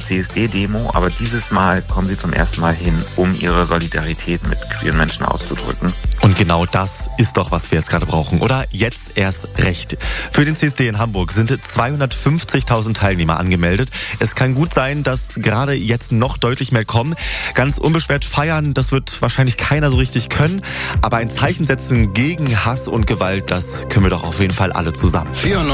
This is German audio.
CSD-Demo, aber dieses Mal kommen sie zum ersten Mal hin, um ihre Solidarität mit queeren Menschen auszudrücken. Und genau das ist doch, was wir jetzt gerade brauchen. Oder jetzt erst recht. Für den CSD in Hamburg sind 250.000 Teilnehmer angemeldet. Es kann gut sein, dass gerade jetzt noch deutlich mehr kommen. Ganz unbeschwert feiern, das wird wahrscheinlich keiner so richtig können. Aber ein Zeichen setzen gegen Hass und Gewalt, das können wir doch auf jeden Fall alle zusammen.